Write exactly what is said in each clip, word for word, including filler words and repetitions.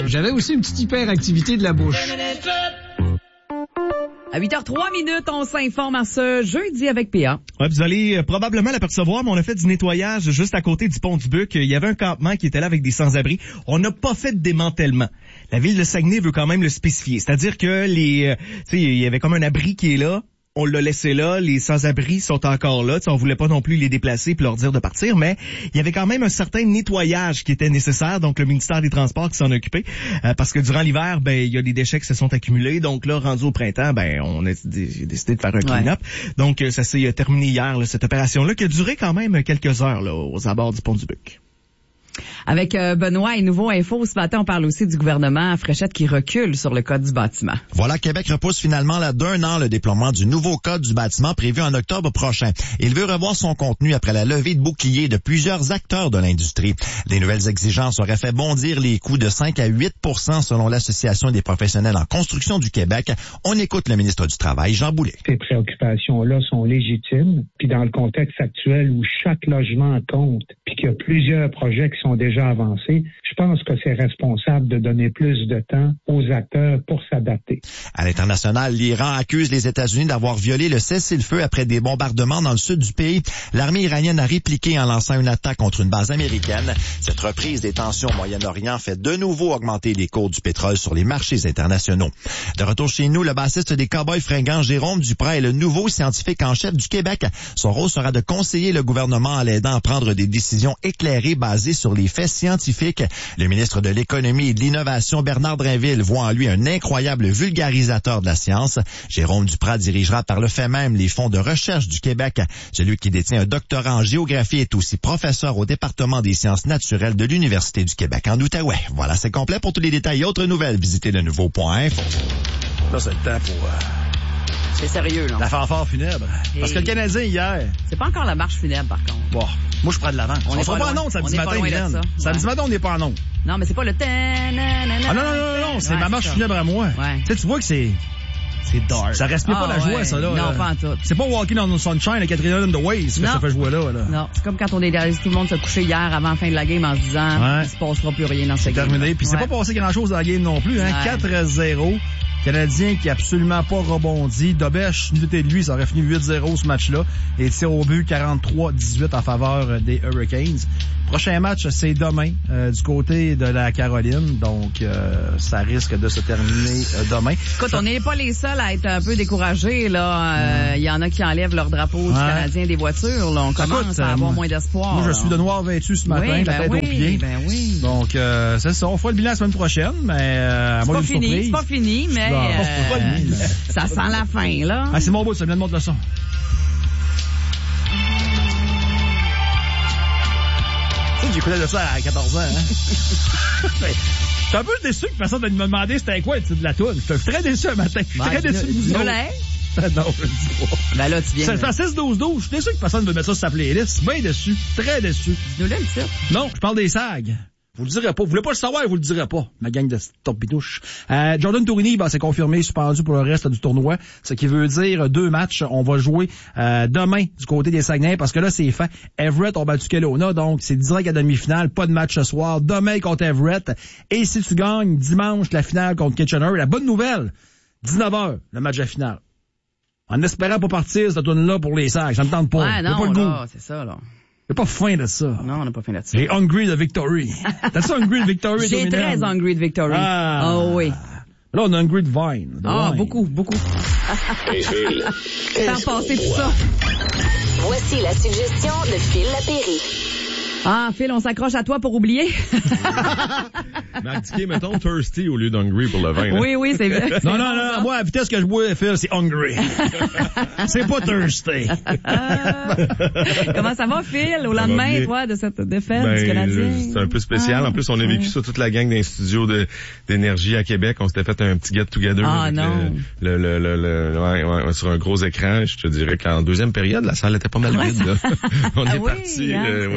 J'avais aussi une petite hyperactivité de la bouche. À huit heures trois minutes, on s'informe à ce jeudi avec P A. Ouais, vous allez euh, probablement l'apercevoir, mais on a fait du nettoyage juste à côté du pont du Buc. Il y avait un campement qui était là avec des sans-abri. On n'a pas fait de démantèlement. La ville de Saguenay veut quand même le spécifier. C'est-à-dire que les, euh, tu sais, il y avait comme un abri qui est là. On l'a laissé là, les sans-abri sont encore là. T'sais, on voulait pas non plus les déplacer puis leur dire de partir, mais il y avait quand même un certain nettoyage qui était nécessaire. Donc le ministère des Transports qui s'en occupait, euh, parce que durant l'hiver, ben il y a des déchets qui se sont accumulés. Donc là, rendu au printemps, ben on a d- décidé de faire un clean-up. Ouais. Donc ça s'est terminé hier là, cette opération-là qui a duré quand même quelques heures là aux abords du pont du Buc. Avec euh, Benoît et Nouveau Info, ce matin, on parle aussi du gouvernement Fréchette qui recule sur le code du bâtiment. Voilà, Québec repousse finalement là d'un an le déploiement du nouveau code du bâtiment prévu en octobre prochain. Il veut revoir son contenu après la levée de boucliers de plusieurs acteurs de l'industrie. Les nouvelles exigences auraient fait bondir les coûts de cinq à huit pour cent selon l'Association des professionnels en construction du Québec. On écoute le ministre du Travail, Jean Boulet. Ces préoccupations-là sont légitimes. Puis dans le contexte actuel où chaque logement compte, puis qu'il y a plusieurs projets qui sont déjà avancés, je pense que c'est responsable de donner plus de temps aux acteurs pour s'adapter. À l'international, l'Iran accuse les États-Unis d'avoir violé le cessez-le-feu après des bombardements dans le sud du pays. L'armée iranienne a répliqué en lançant une attaque contre une base américaine. Cette reprise des tensions au Moyen-Orient fait de nouveau augmenter les cours du pétrole sur les marchés internationaux. De retour chez nous, le bassiste des Cowboys fringants, Jérôme Duprat, est le nouveau scientifique en chef du Québec. Son rôle sera de conseiller le gouvernement en l'aidant à prendre des décisions éclairées basées sur les faits scientifiques. Le ministre de l'Économie et de l'Innovation, Bernard Drinville, voit en lui un incroyable vulgarisateur de la science. Jérôme Duprat dirigera par le fait même les fonds de recherche du Québec. Celui qui détient un doctorat en géographie est aussi professeur au département des sciences naturelles de l'Université du Québec en Outaouais. Voilà, c'est complet. Pour tous les détails et autres nouvelles, visitez le nouveau point info. Là, c'est le temps pour... Euh... C'est sérieux, là. La fanfare funèbre. Hey. Parce que le Canadien, hier... C'est pas encore la marche funèbre, par contre. Bon, moi, je prends de l'avant. On, on sera pas, pas en onde samedi matin, Hélène. Samedi matin, on n'est pas en onde. Non, mais c'est pas le... Ah non, non, non, non, c'est ouais, ma marche funèbre à moi. Ouais. Tu sais, tu vois que c'est... C'est dark. Ça respire ah, pas la ouais. joie, ça, là. Non, là. pas en tout. C'est pas Walking on the Sunshine, la Catherine and the Waves, que ça fait jouer là, là. Non, c'est comme quand on est là, tout le monde se couchait hier avant la fin de la game en se disant, ouais. il se passera plus rien dans cette game. Terminé. Puis ouais. c'est pas passé grand-chose dans la game non plus, hein. Ouais. quatre à zéro. Canadien qui a absolument pas rebondi. Dobèche, nutté de lui, ça aurait fini huit zéro ce match-là. Et tir au but quarante-trois dix-huit en faveur des Hurricanes. Prochain match, c'est demain, euh, du côté de la Caroline. Donc, euh, ça risque de se terminer euh, demain. Écoute, on n'est pas les seuls à être un peu découragés, là. Il euh, y en a qui enlèvent leur drapeau ouais. du Canadien des voitures, là. On commence Écoute, à avoir euh, moins d'espoir. Moi, je là. suis de noir vêtu ce matin, oui, la ben tête oui, aux pieds. Ben oui. Donc, euh, c'est ça. On fera le bilan la semaine prochaine, mais euh, à c'est moi pas fini, surprise. c'est pas fini, mais non, euh, pas fini, ça sent la fin, là. Ah, c'est mon bout, ça vient de monter le son. J'écoutais de ça à quatorze ans, hein. Je suis un peu déçu que personne ne me demandait c'était quoi le titre de la toune. Je suis très déçu un matin. Je suis ben, très déçu de vous autres. Non, je le dis pas. Ben là, tu viens. Ça fait six douze douze. Je suis déçu que personne ne veut mettre ça sur sa playlist. Bien déçu. Très déçu. Dis-nous-le, le titre. Non, je parle des sags. Vous le direz pas. Vous voulez pas le savoir, vous le direz pas. Ma gang de torpidouches. Euh, Jordan Tourini, ben, c'est confirmé, suspendu pour le reste du tournoi. Ce qui veut dire deux matchs. On va jouer, euh, demain du côté des Saguenay parce que là, c'est fait. Everett ont battu Kelowna, donc c'est direct à demi-finale. Pas de match ce soir. Demain contre Everett. Et si tu gagnes dimanche la finale contre Kitchener, la bonne nouvelle, dix-neuf heures, le match à finale. En espérant pas partir cette tournée-là pour les sacs. Ça me tente pas. Ouais, non, pas le là, c'est ça, là. J'ai pas faim de ça. Non, on n'a pas faim de ça. J'ai hungry de victory. T'as ça hungry de victory? J'ai très hungry de victory. Ah oh, oui. Là, on a hungry de vine. Ah, wine. beaucoup, beaucoup. Hey, Phil. Faire passer tout ça. Voici la suggestion de Phil Lapéry. Ah, Phil, on s'accroche à toi pour oublier. Martiqué, mettons thirsty au lieu d'hungry pour le vin. Là. Oui, oui, c'est vrai. Non, non, non, moi, à la vitesse que je bois, Phil, c'est hungry. C'est pas thirsty. Comment ça va, Phil, au lendemain, toi, de cette défaite ben, du Canadien? C'est un peu spécial. Ah, en plus, on a vécu ça, toute la gang d'un studio de, d'énergie à Québec. On s'était fait un petit get-together. Ah, avec non. Le, le, le, le, le ouais, ouais, sur un gros écran. Je te dirais qu'en deuxième période, la salle était pas mal vide, là. On ah, est oui, parti. hein, euh, oui, oui. Ça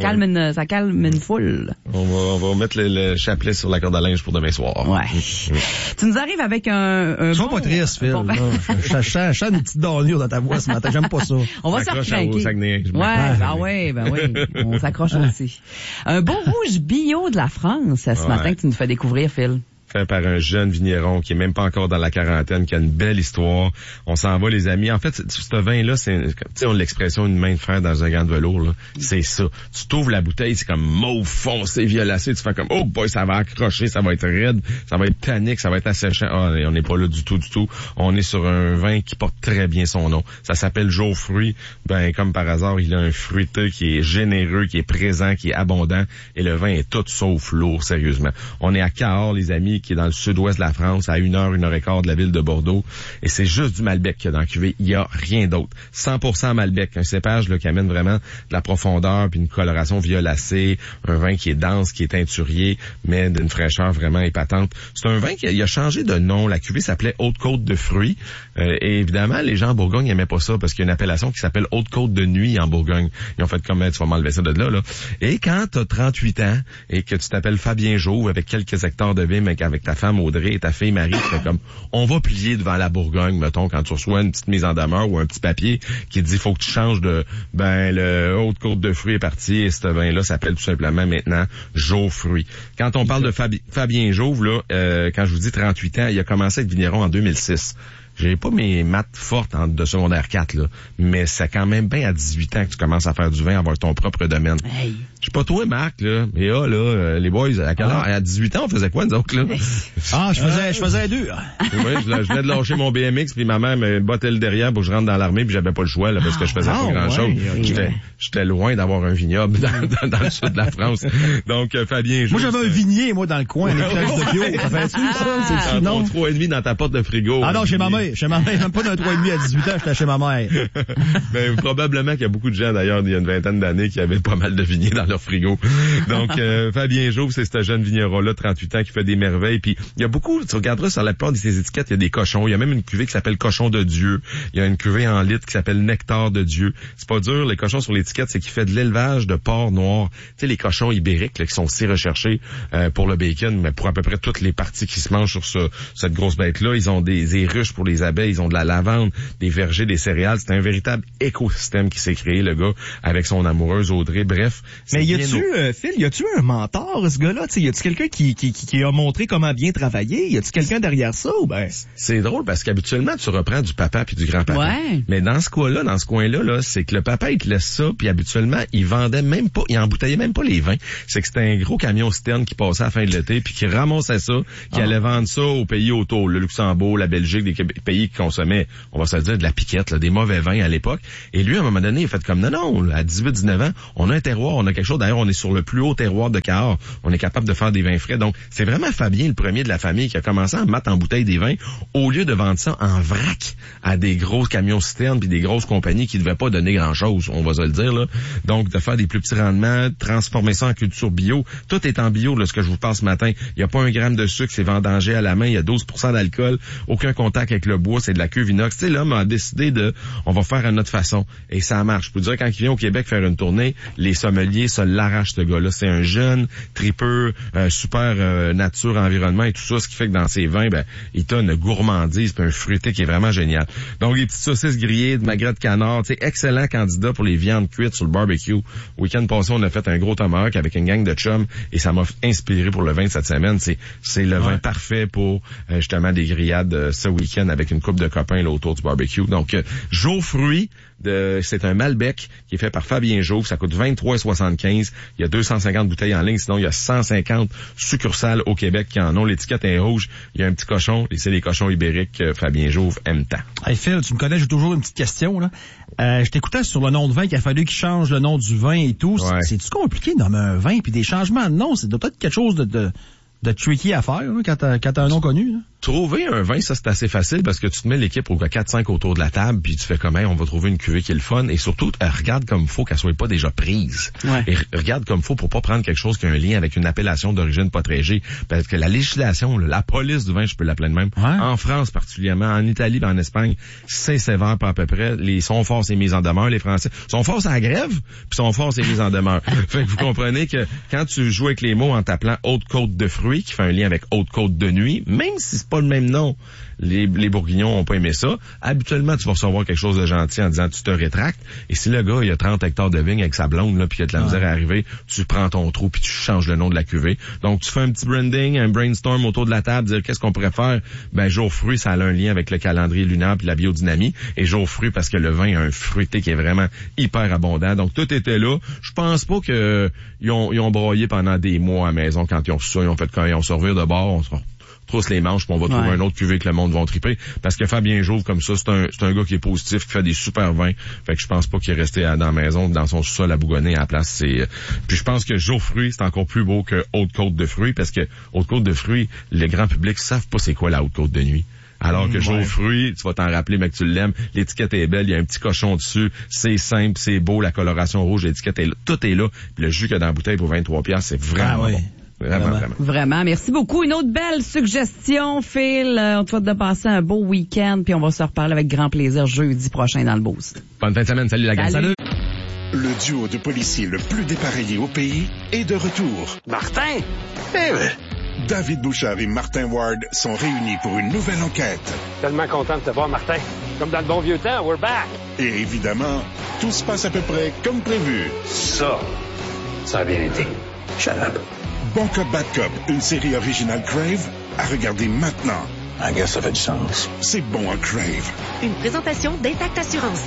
calme une, ça calme une foule. On va, on va mettre le, le chapelet sur la corde à linge pour demain soir. Ouais. Mmh. Tu nous arrives avec un, un Sois bon... pas triste, Phil. Bon, ben... je chante une petite dornure dans ta voix ce matin. J'aime pas ça. On va se recraquer. Ouais, ben oui, ben oui. On s'accroche aussi. Un beau rouge bio de la France, ce ouais. matin, que tu nous fais découvrir, Phil. Fait par un jeune vigneron qui est même pas encore dans la quarantaine, qui a une belle histoire. On s'en va, les amis. En fait, ce vin-là, c'est, tu sais, on a l'expression une main de fer dans un gant de velours, là. C'est ça. Tu t'ouvres la bouteille, c'est comme mauve foncé, violacé. Tu fais comme, oh boy, ça va accrocher, ça va être raide, ça va être tannique, ça va être asséchant. Ah, on n'est pas là du tout, du tout. On est sur un vin qui porte très bien son nom. Ça s'appelle Geoffruit. Ben, comme par hasard, il a un fruité qui est généreux, qui est présent, qui est abondant. Et le vin est tout sauf lourd, sérieusement. On est à Cahors, les amis, qui est dans le sud-ouest de la France, à une heure, une heure et quart de la ville de Bordeaux. Et c'est juste du Malbec qu'il y a dans la cuvée. Il y a rien d'autre. cent pour cent Malbec. Un cépage, là, qui amène vraiment de la profondeur puis une coloration violacée. Un vin qui est dense, qui est teinturier, mais d'une fraîcheur vraiment épatante. C'est un vin qui a, il a changé de nom. La cuvée s'appelait Haute-Côte de fruits. Euh, et évidemment, les gens en Bourgogne n'aimaient pas ça parce qu'il y a une appellation qui s'appelle Haute-Côte de nuit en Bourgogne. Ils ont fait comme, tu vas m'enlever ça de là, là. Et quand t'as trente-huit ans et que tu t'appelles Fabien Jouve avec quelques hectares de vignes, avec ta femme Audrey et ta fille Marie, tu fais comme, on va plier devant la Bourgogne, mettons, quand tu reçois une petite mise en demeure ou un petit papier qui te dit, faut que tu changes de, ben, le Haute-Côte de fruits est parti et ce vin-là s'appelle tout simplement maintenant Geoffruit. Quand on parle de Fabi- Fabien Jouve, là, euh, quand je vous dis trente-huit ans, il a commencé à être vigneron en deux mille six. J'ai pas mes maths fortes en, de secondaire quatre, là. Mais c'est quand même bien à dix-huit ans que tu commences à faire du vin, à avoir ton propre domaine. Hey. Je sais pas toi, Marc, là. Mais ah, là, les boys, à quelle heure? Ah. À dix-huit ans, on faisait quoi, nous autres, là? Ah, je faisais, je faisais dur. Oui, je, je venais de lâcher mon B M X, puis ma mère me bottait le derrière pour que je rentre dans l'armée, puis j'avais pas le choix, là, parce que je faisais ah, pas grand-chose. Ouais, okay. J'étais, j'étais loin d'avoir un vignoble dans, dans, dans le sud de la France. Donc, euh, Fabien Jouve. Moi, j'avais un vignier, moi, dans le coin, les classes de bio. Ça fait-tu, ça? C'est ah, non? trois et demi dans ta porte de frigo. Ah non, chez ma mère. Chez ma mère. Même pas d'un trois et demi à dix-huit ans, j'étais chez ma mère. Ben, probablement qu'il y a beaucoup de gens, d'ailleurs, il y a une vingtaine d'années, qui avaient pas mal de vigniers dans leur frigo. Donc, euh, Fabien Jouve, c'est ce jeune vigneron-là, trente-huit ans, qui fait des merveilles. Puis, il y a beaucoup, tu regarderas sur la plupart de ces étiquettes, il y a des cochons. Il y a même une cuvée qui s'appelle Cochon de Dieu. Il y a une cuvée en litre qui s'appelle Nectar de Dieu. C'est pas dur, les cochons sur l'étiquette, c'est qu'il fait de l'élevage de porc noir. Tu sais, les cochons ibériques, là, qui sont si recherchés euh, pour le bacon, mais pour à peu près toutes les parties qui se mangent sur ce, cette grosse bête-là. Ils ont des, des ruches pour les abeilles, ils ont de la lavande, des vergers, des céréales. C'est un véritable écosystème qui s'est créé, le gars, avec son amoureuse Audrey. Bref. Mais y a-tu, euh, Phil, y a-tu un mentor, ce gars-là? T'sais, y a-tu quelqu'un qui, qui, qui, qui a montré comment bien travailler? Y a-tu quelqu'un derrière ça ou ben? C'est drôle parce qu'habituellement, tu reprends du papa puis du grand-papa. Ouais. Mais dans ce coin-là, dans ce coin-là, là, c'est que le papa, il te laisse ça, puis habituellement, il vendait même pas, il embouteillait même pas les vins. C'est que c'était un gros camion citerne qui passait à la fin de l'été puis qui ramassait ça, qui ah. allait vendre ça aux pays autour, le Luxembourg, la Belgique, des pays qui consommaient, on va se dire, de la piquette, là, des mauvais vins à l'époque. Et lui, à un moment donné, il a fait comme, non, non, à dix-huit dix-neuf ans, on a un terroir, on a quelque chose. D'ailleurs, on est sur le plus haut terroir de Cahors. On est capable de faire des vins frais. Donc, c'est vraiment Fabien, le premier de la famille, qui a commencé à mettre en bouteille des vins au lieu de vendre ça en vrac à des gros camions citernes puis des grosses compagnies qui ne devaient pas donner grand-chose, on va se le dire, là. Donc, de faire des plus petits rendements, transformer ça en culture bio. Tout est en bio, là, ce que je vous parle ce matin. Il n'y a pas un gramme de sucre, c'est vendangé à la main. Il y a douze pour cent d'alcool. Aucun contact avec le bois, c'est de la cuve inox. Tu sais, l'homme a décidé de, on va faire à notre façon. Et ça marche. Je peux dire, quand il vient au Québec faire une tournée, les sommeliers se l'arrachent, ce gars-là. C'est un jeune, tripeux, euh, super euh, nature, environnement et tout ça, ce qui fait que dans ses vins, ben, il a une gourmandise puis un fruité qui est vraiment génial. Donc, les petites saucisses grillées, de magret de canard, tu sais, excellent candidat pour les viandes cuites sur le barbecue. Au week-end passé, on a fait un gros tomahawk avec une gang de chums et ça m'a inspiré pour le vin de cette semaine. C'est, c'est le vin ouais. parfait pour, euh, justement, des grillades euh, ce week-end avec une couple de copains là, autour du barbecue. Donc, euh, Geoffruit, de, c'est un Malbec qui est fait par Fabien Jouve. Ça coûte vingt-trois soixante-quinze. Il y a deux cent cinquante bouteilles en ligne. Sinon, il y a cent cinquante succursales au Québec qui en ont. L'étiquette est rouge. Il y a un petit cochon. Et c'est les cochons ibériques que Fabien Jouve aime tant. Hey Phil, tu me connais, j'ai toujours une petite question, là. Euh, je t'écoutais sur le nom de vin qu'il a fallu qu'il change le nom du vin et tout. Ouais. C'est, c'est-tu compliqué de nommer un vin puis des changements de nom? C'est peut-être quelque chose de, de, de tricky à faire, là, quand t'as, quand t'as un nom connu, là? Trouver un vin, ça, c'est assez facile parce que tu te mets l'équipe au quatre cinq autour de la table puis tu fais comment, on va trouver une cuvée qui est le fun et surtout, euh, regarde comme faut qu'elle soit pas déjà prise. Ouais. Et regarde comme faut pour pas prendre quelque chose qui a un lien avec une appellation d'origine protégée parce que la législation, là, la police du vin, je peux l'appeler de même, ouais. En France particulièrement, en Italie, en Espagne, c'est sévère pas à peu près. Les sont forts, c'est mis en demeure, les Français sont forts à la grève puis sont forts, c'est mis en demeure. Fait que vous comprenez que quand tu joues avec les mots en t'appelant Haute-Côte de fruits, qui fait un lien avec Haute-Côte de nuit, même si c'est pas le même nom, les, les Bourguignons ont pas aimé ça. Habituellement, tu vas recevoir quelque chose de gentil en disant tu te rétractes. Et si le gars, il a trente hectares de vigne avec sa blonde, là, puis il y a de la misère à arriver, tu prends ton trou puis tu changes le nom de la cuvée. Donc, tu fais un petit branding, un brainstorm autour de la table, dire qu'est-ce qu'on pourrait faire? Ben, jour fruit, ça a un lien avec le calendrier lunaire puis la biodynamie. Et jour fruit, parce que le vin a un fruité qui est vraiment hyper abondant. Donc, tout était là. Je pense pas que ils ont, ils ont broyé pendant des mois à la maison quand ils ont reçu ça. Ils ont fait quand ils ont servi de bord, on se trousse les manches, puis on va trouver ouais. un autre cuvée que le monde va triper. Parce que Fabien Jouve, comme ça, c'est un, c'est un gars qui est positif, qui fait des super vins. Fait que je pense pas qu'il est resté à, dans la maison, dans son sous-sol à bougonner à la place. C'est, puis je pense que Jour Fruit, c'est encore plus beau que Haute-Côte de fruits, parce que Haute-Côte de fruits, le grand public savent pas c'est quoi la Haute-Côte de nuit. Alors que mmh, Jour ouais. Fruit, tu vas t'en rappeler, mais que tu l'aimes. L'étiquette est belle, il y a un petit cochon dessus, c'est simple, c'est beau, la coloration rouge, l'étiquette est là, tout est là. Puis le jus qu'il y a dans la bouteille pour vingt-trois piastres, c'est vraiment ah, oui. bon. Vraiment, vraiment, vraiment. Vraiment. Merci beaucoup. Une autre belle suggestion, Phil. On te souhaite de passer un beau week-end, puis on va se reparler avec grand plaisir jeudi prochain dans le Boost. Bonne fin de semaine. Salut la gang. Salut. Le duo de policiers le plus dépareillé au pays est de retour. Martin? Eh oui. David Bouchard et Martin Ward sont réunis pour une nouvelle enquête. Tellement content de te voir, Martin. Comme dans le bon vieux temps, we're back. Et évidemment, tout se passe à peu près comme prévu. Ça, ça a bien été. Shut up. Bon Cop, Bad Cop, une série originale Crave, à regarder maintenant. I guess ça fait du sens. C'est bon à Crave. Une présentation d'Intact Assurance.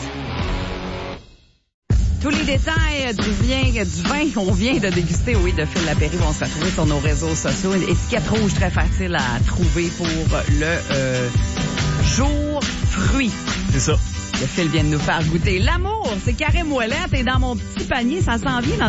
Tous les détails du vin, du vin qu'on vient de déguster, oui, de Phil Lapéry vont se retrouver sur nos réseaux sociaux. Une étiquette rouge très facile à trouver pour le euh, jour fruit. C'est ça. Le Phil vient de nous faire goûter. L'amour, c'est Carré Moellette et dans mon petit panier, ça s'en vient dans